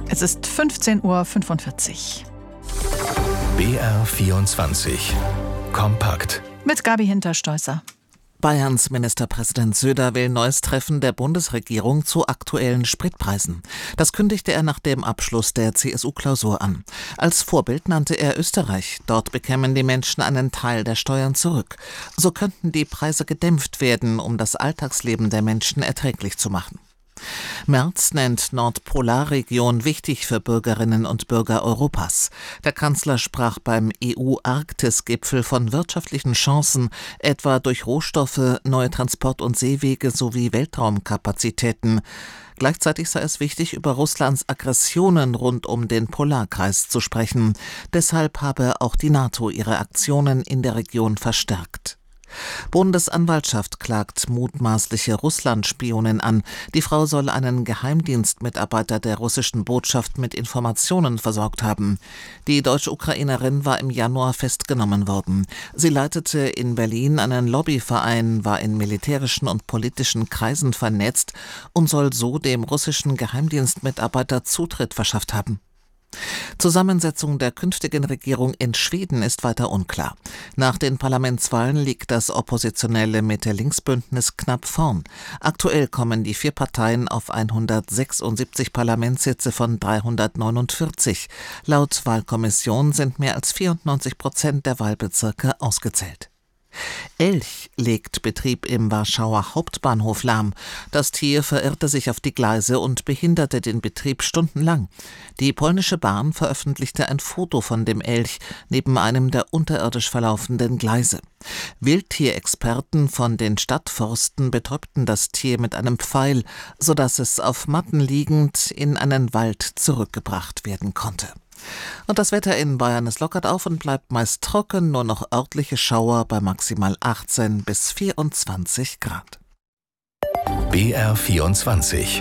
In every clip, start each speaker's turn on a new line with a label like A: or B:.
A: Es ist 15:45 Uhr.
B: BR24 Kompakt
A: Mit Gabi Hinterstoisser.
C: Bayerns Ministerpräsident Söder will neues Treffen der Bundesregierung zu aktuellen Spritpreisen. Das kündigte er nach dem Abschluss der CSU-Klausur an. Als Vorbild nannte er Österreich. Dort bekämen die Menschen einen Teil der Steuern zurück. So könnten die Preise gedämpft werden, um das Alltagsleben der Menschen erträglich zu machen. Merz nennt Nordpolarregion wichtig für Bürgerinnen und Bürger Europas. Der Kanzler sprach beim EU-Arktis-Gipfel von wirtschaftlichen Chancen, etwa durch Rohstoffe, neue Transport- und Seewege sowie Weltraumkapazitäten. Gleichzeitig sei es wichtig, über Russlands Aggressionen rund um den Polarkreis zu sprechen. Deshalb habe auch die NATO ihre Aktionen in der Region verstärkt. Bundesanwaltschaft klagt mutmaßliche Russland-Spionin an. Die Frau soll einen Geheimdienstmitarbeiter der russischen Botschaft mit Informationen versorgt haben. Die Deutsch-Ukrainerin war im Januar festgenommen worden. Sie leitete in Berlin einen Lobbyverein, war in militärischen und politischen Kreisen vernetzt und soll so dem russischen Geheimdienstmitarbeiter Zutritt verschafft haben. Zusammensetzung der künftigen Regierung in Schweden ist weiter unklar. Nach den Parlamentswahlen liegt das oppositionelle Mitte-Links-Bündnis knapp vorn. Aktuell kommen die 4 Parteien auf 176 Parlamentssitze von 349. Laut Wahlkommission sind mehr als 94% der Wahlbezirke ausgezählt. Elch legt Betrieb im Warschauer Hauptbahnhof lahm. Das Tier verirrte sich auf die Gleise und behinderte den Betrieb stundenlang. Die polnische Bahn veröffentlichte ein Foto von dem Elch neben einem der unterirdisch verlaufenden Gleise. Wildtierexperten von den Stadtforsten betäubten das Tier mit einem Pfeil, sodass es auf Matten liegend in einen Wald zurückgebracht werden konnte. Und das Wetter in Bayern, es lockert auf und bleibt meist trocken, nur noch örtliche Schauer bei maximal 18 bis 24 Grad.
B: BR24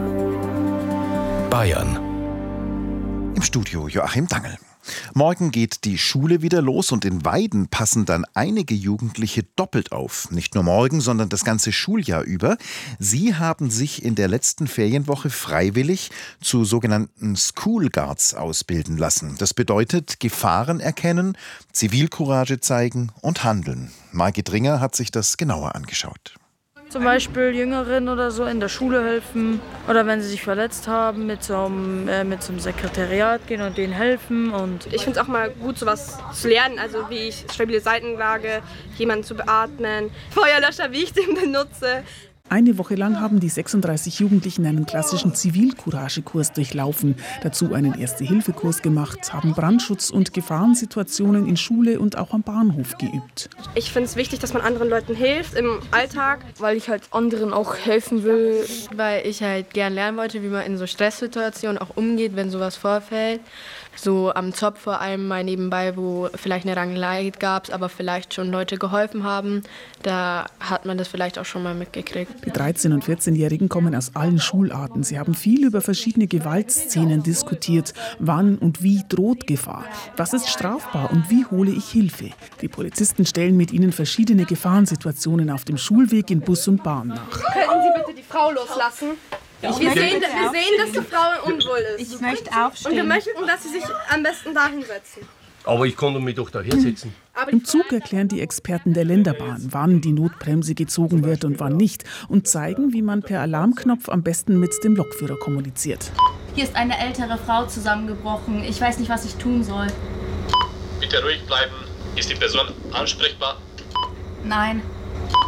B: Bayern.
D: Im Studio Joachim Dangel. Morgen geht die Schule wieder los und in Weiden passen dann einige Jugendliche doppelt auf. Nicht nur morgen, sondern das ganze Schuljahr über. Sie haben sich in der letzten Ferienwoche freiwillig zu sogenannten School Guards ausbilden lassen. Das bedeutet Gefahren erkennen, Zivilcourage zeigen und handeln. Margit Ringer hat sich das genauer angeschaut.
E: Zum Beispiel Jüngeren oder so in der Schule helfen oder wenn sie sich verletzt haben, mit zum Sekretariat gehen und denen helfen. Und
F: ich finde es auch mal gut, sowas zu lernen, also wie ich stabile Seitenlage, jemanden zu beatmen, Feuerlöscher, wie ich den benutze.
G: Eine Woche lang haben die 36 Jugendlichen einen klassischen Zivilcourage-Kurs durchlaufen, dazu einen Erste-Hilfe-Kurs gemacht, haben Brandschutz und Gefahrensituationen in Schule und auch am Bahnhof geübt.
F: Ich finde es wichtig, dass man anderen Leuten hilft im Alltag.
E: weil ich halt anderen auch helfen will.
H: Weil ich halt gern lernen wollte, wie man in so Stresssituationen auch umgeht, wenn sowas vorfällt. So am Zopf vor allem mal nebenbei, wo vielleicht eine Rangelei gab, aber vielleicht schon Leute geholfen haben. Da hat man das vielleicht auch schon mal mitgekriegt.
G: Die 13- und 14-Jährigen kommen aus allen Schularten. Sie haben viel über verschiedene Gewaltszenen diskutiert. Wann und wie droht Gefahr? Was ist strafbar und wie hole ich Hilfe? Die Polizisten stellen mit ihnen verschiedene Gefahrensituationen auf dem Schulweg in Bus und Bahn nach.
F: Könnten Sie bitte die Frau loslassen? Wir sehen, dass die Frau unwohl ist.
I: Ich möchte aufstehen.
F: Und wir möchten, dass sie sich am besten dahin setzen.
J: Aber ich konnte mich doch da hinsetzen.
G: Im Zug erklären die Experten der Länderbahn, wann die Notbremse gezogen wird und wann nicht und zeigen, wie man per Alarmknopf am besten mit dem Lokführer kommuniziert.
I: Hier ist eine ältere Frau zusammengebrochen. Ich weiß nicht, was ich tun soll.
J: Bitte ruhig bleiben. Ist die Person ansprechbar?
I: Nein.